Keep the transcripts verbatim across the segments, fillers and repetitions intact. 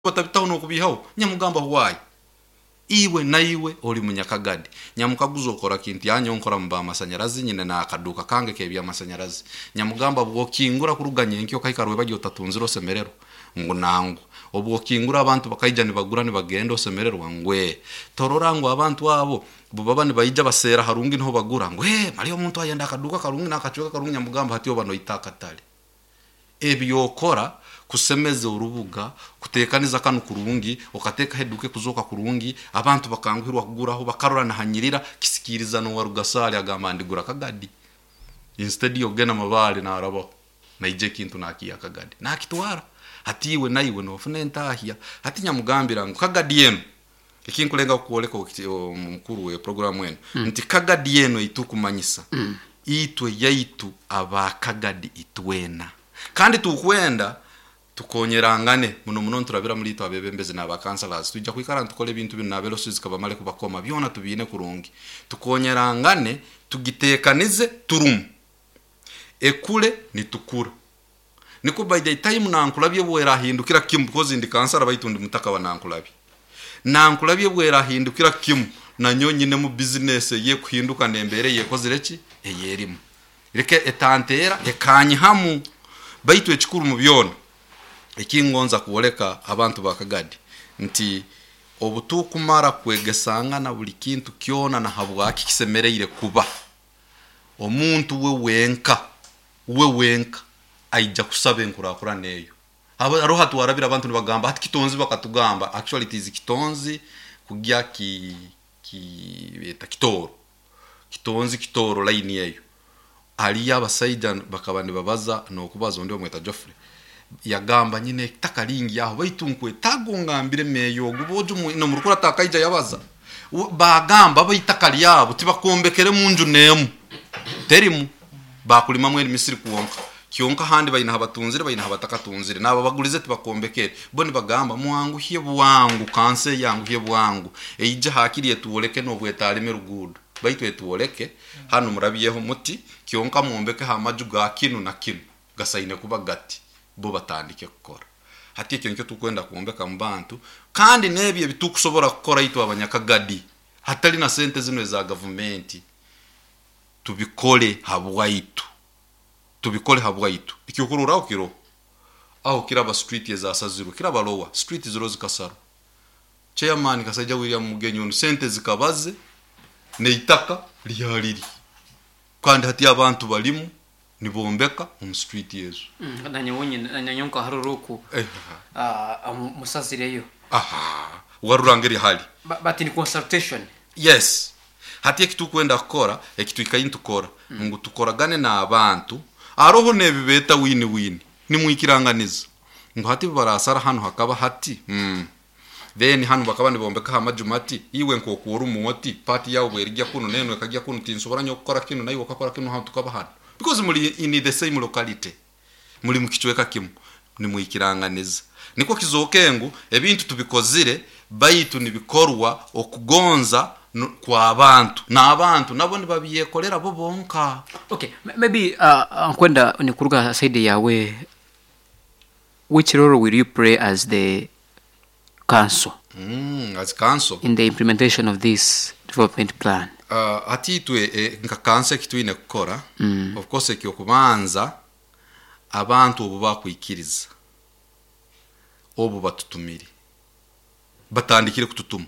batabitaho no kubihaho Nyamugamba huwayi iwe na iwe oli munyakagadi Nyamukaguzo okora kintu yanyonkora mba amasanyarazi nyine na akaduka kange kebya amasanyarazi Nyamugamba bwo kingura kuruganye nkyo kayikarwe bagyo tatunziro semerero ngo nangu obwo kingura abantu bakayija ni bagura ni bagenda osemerero ngwe tororango abantu abo bubaba ni bayija basera harungi nho bagura ngo eh mali omuntu ayenda akaduka karungi nakachoka karungi Nyamugamba hatiyo bano itakatali ebyo okora kusemeze urubuga kutekaniza kanu kurungi okateka heduke kuzoka kurungi abantu bakangwirwa kuguraho bakarorana hanyirira kisikiriza no warugasali agamandikura kagadi instead yogena mabale na arabo na ije kintu nakiya kagadi nakitwara hatiwe naiwe no fune ntahia hati Nyamugambira ngo kagadi yenu ikinkulenga kuoleka mukuru we program wenu mm. nti kagadi yenu itukumanyisa mm. itwe yaitu abakagadi itwena kandi tukwenda tukonyerangane muno muno turabira muri to abebembeze na bakansalas tujja kwikara tukole bintu bino nabelo sizikaba male kubakoma byona tubine kurungi tukonyerangane tugitekanize turum ekule nitukura niko by the time nankulabye bwera hindukira kim because ndi kansara bayitundi mutaka wa nankulabye nankulabye bwera hindukira kim na nyonyine mu business ye kuhinduka nembere ye kozireki eyerimu reke etantera ekanyi hamu baitu ekikuru mu byona ekingonza kuoleka abantu bakagadi nti obutukumara kwegesanga na buli kintu kyona na habwaki kisemereire kuba omuntu we wenka we wenka aija kusabe nkurakura neyo abo aroha tuwarabira abantu nibagamba hati kitonzi bakatugamba actually it is kitonzi kugya ki ki beta kitoro kitonzi kitoro line yeyo ali abasaidan bakabandi babaza no kubaza ndi omweta Geoffrey yagamba nyine takalingi yaho bayitunkwe tagongambire meyo guboje no murukura takaija yabaza bagamba bayitakali yabo tibakombekere munju nemu terimu bakulima mwe Misiri kuonka kyonka handi bayina habatunzire bayina habatakatunzire naba bagulize tibakombekere boni bagamba muwangu hiye bwangu kanse yangu hiye bwangu eija hakiriye tuoleke no bwetalime rugudu baitu etuoleke hano murabiyeho muti kyonka muombeke hamaju ga kinu na kinu gasaine kuba gati bo batandike gukora hati icyo nicyo tukwenda kuombeka mbantu kandi nebye bitukusobora gukora itu abanyakagadi hatari na sente zino za government tubikole habwaitu tubikole habwaitu ikikurura ukiro aho kiraba street za saziru kiraba lowa street zero zikasaro chairman kasaja William Mugenyo sente zikabaze neitaka liyaliri kandi hati abantu balimu nibombeka mu street yezo mm nanyonye nanyonka haruruku eh ah musazireyo aha warurangeri hali but in consultation yes hati ekitu kwenda kukora ekitu ikayintu kora mm. ngo tukoragane na abantu aroho nebibeta wini wini nimwikiranganiza ngo hati barasara hano hakaba hati mm then hano bakaba nibombeka hamajumati iwe nko kuuru muoti party yawo bwerija kuno neno ekajya kuno tinsobora nyo gukora kino nayo wakakora kino hano tukaba hano because muri in the same locality muri mukichweka kimu nimwikiranganiza niko kizokengu ebintu tubikozire bayitu nibikorwa okugonza kwa abantu na abantu nabo nibabiyekolera bo bonka. Okay, maybe uh kwenda ni kuruga side yawe, which role will you play as the council mm as council in the implementation of this development plan? Uh ati twe e, nka council kitwine gukora mm. of course ekyo kubanza abantu obo bakwikiriza obo batutumiri batandikire kututuma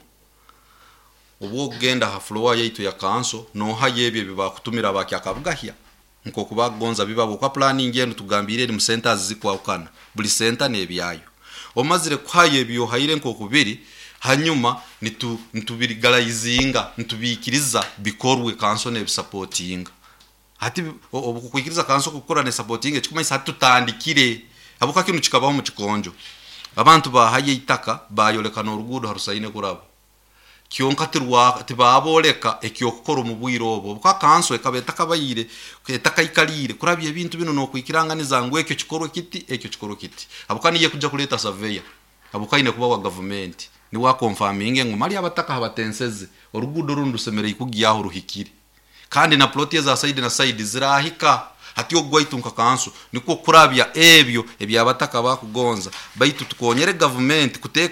obo genda ha floor yaitu ya council no hayebye bibakutumira abaki akabugahya nko kubagonza bibabo kwa planning yenu tugambire mu centers zikwakana buli center nebyayo omazire kwayebyo hayire nko kubiri hanyuma nitu ntubirigalayizinga ntubikiriza bikorwe council ne supporting hati obukwikiriza council gukora ne supporting kikumisa tutandikire abuka kinu kikabaho mu kikonjo abantu bahaye itaka bayoleka no rugudo harusaine kurabo kyonka tirwa tibaboleka ekyo kokoro mu bwirobo kwa council ekabeta kabayire etaka ikalire kurabye ibintu bino no kwikiranganiza ngo ekyo kikoro kiti ekyo kikoro kiti abukaniye kuja kuleta surveyor abukaine kuba wa government ni wa confirming ngo mali abataka habatenseze orugudo rundu semere ikugiyaho ruhikire kandi na plot za side na side zirahika hati ogwaitu nka kansu niko kurabya ebyo ebyabataka bakugonza baitu tukonyere government kuteka